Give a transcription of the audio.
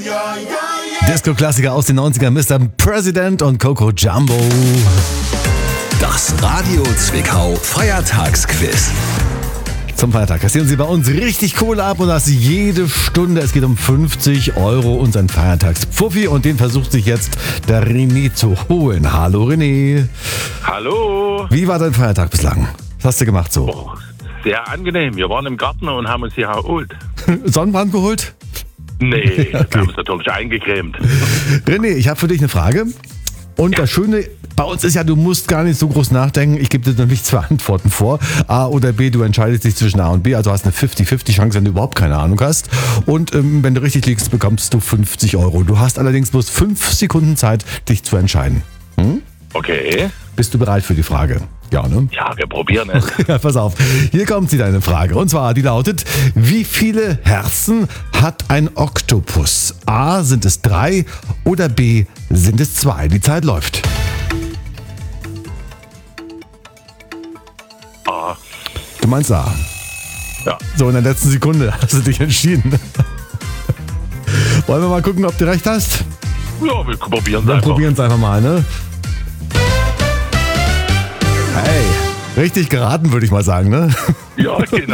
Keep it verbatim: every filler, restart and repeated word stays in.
Disco-Klassiker aus den neunzigern, Mister President und Coco Jumbo. Das Radio Zwickau Feiertagsquiz. Zum Feiertag kassieren Sie bei uns richtig Kohle ab und das jede Stunde. Es geht um fünfzig Euro und sein Feiertagspfuffi und den versucht sich jetzt der René zu holen. Hallo René. Hallo. Wie war dein Feiertag bislang? Was hast du gemacht so? Oh, sehr angenehm. Wir waren im Garten und haben uns hier erholt. Sonnenbrand geholt? Nee, Okay. wir haben uns natürlich eingecremt. René, ich habe für dich eine Frage. Und das Schöne bei uns ist ja, du musst gar nicht so groß nachdenken. Ich gebe dir nämlich zwei Antworten vor. A oder B, du entscheidest dich zwischen A und B. Also hast eine fünfzig fünfzig Chance, wenn du überhaupt keine Ahnung hast. Und ähm, wenn du richtig liegst, bekommst du fünfzig Euro. Du hast allerdings bloß fünf Sekunden Zeit, dich zu entscheiden. Hm? Okay. Bist du bereit für die Frage? Ja, ne? Ja, wir probieren es. Ja, pass auf. Hier kommt sie, deine Frage. Und zwar, die lautet, wie viele Herzen hat ein Oktopus? A, sind es drei oder B, sind es zwei? Die Zeit läuft. Ah, Du meinst A. ja. So, in der letzten Sekunde hast du dich entschieden. Wollen wir mal gucken, ob du recht hast? Ja, wir probieren es Dann einfach. probieren es einfach mal, ne? Hey, richtig geraten, würde ich mal sagen, ne? Ja, genau.